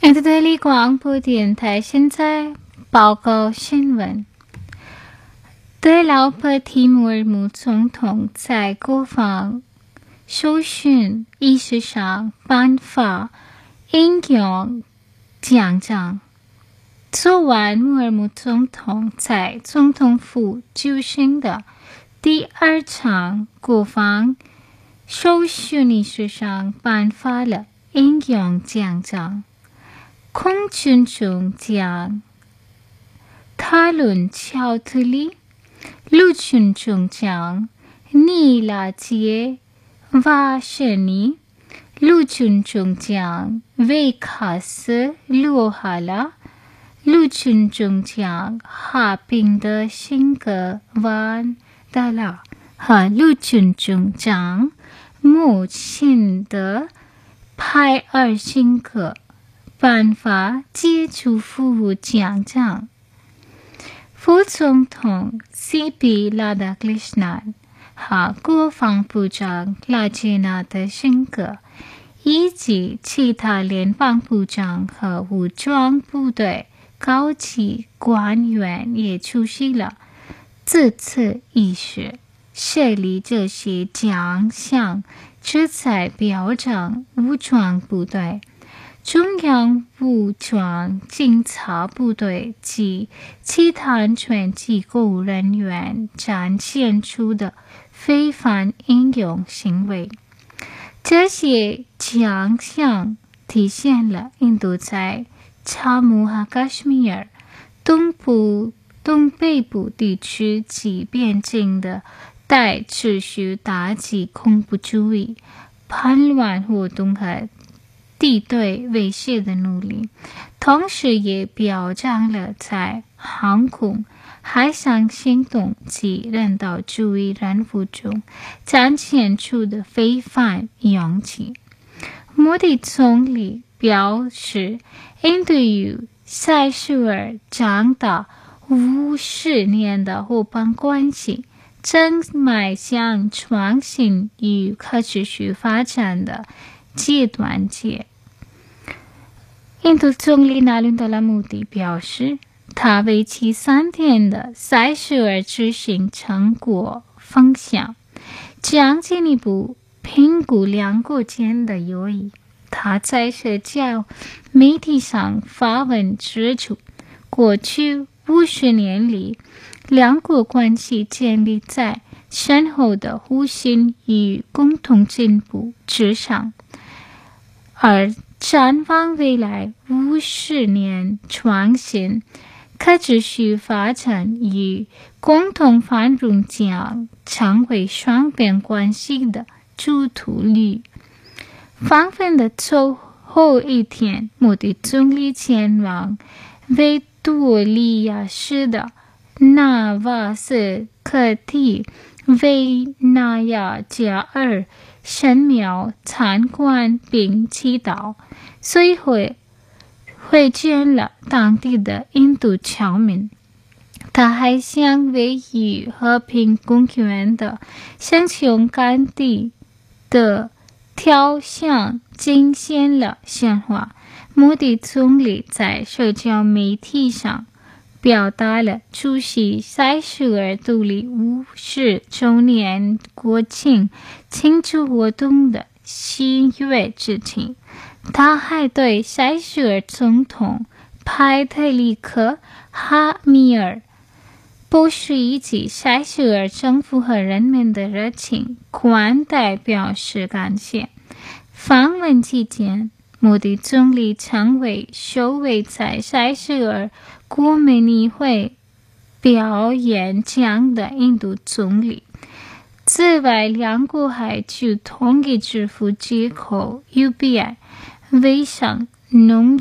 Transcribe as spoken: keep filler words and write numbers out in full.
印度德里广播电台现在报告新闻。德劳帕提姆尔姆总统在国防授勋仪式上颁发英勇奖章。昨晚穆尔姆总统在总统府举行的第二场国防授勋仪式上颁发了英勇奖章。空军中将塔伦乔特里、陆军中将尼拉杰瓦什尼、陆军中将维卡斯罗哈拉、陆军中将哈宾德辛格万达拉和陆军中将穆辛德派尔辛格颁发杰出服务奖章。副总统 C P 拉达克里什南和国防部长拉杰纳德辛格以及其他联邦部长和武装部队高级官员也出席了这次仪式。设立这些奖项旨在表彰武装部队、中央武装警察部队及其他安全机构人员展现出的非凡英勇行为。这些奖项体现了印度在查姆和喀什米尔、东部、东北部地区及边境的待持续打击恐怖主义、叛乱活动和敌对威胁的努力，同时也表彰了在航空、海上行动及人道主义任务中展现出的非凡勇气。莫迪总理表示，印度与塞舌尔长达五十年的伙伴关系正迈向创新与可持续发展的阶段阶。印度总理纳伦德拉穆迪表示，他为期三天的塞舌尔之行成果分享，将进一步评估两国间的友谊。他在社交媒体上发文指出，过去五十年里，两国关系建立在深厚的互信与共同进步之上，而展望未来五十年，创新、可持续发展与共同繁荣将成为双边关系的主途率。访问的最后一天，莫迪总理前往维多利亚市的纳瓦斯科蒂维纳亚加尔神庙参观并祈祷，随后会见了当地的印度侨民。他还向位于和平公园的圣雄甘地的雕像敬献了鲜花。莫迪总理在社交媒体上表达了出席塞舌尔独立五十周年国庆庆祝活动的喜悦之情。他还对塞舌尔总统派特里克哈米尔博士以及塞舌尔政府和人民的热情款待表示感谢。访问期间，莫迪总理成为首位在塞舌尔国民议会表演讲的印度总理。此外，两国还就同一支付接口 U P I 微商农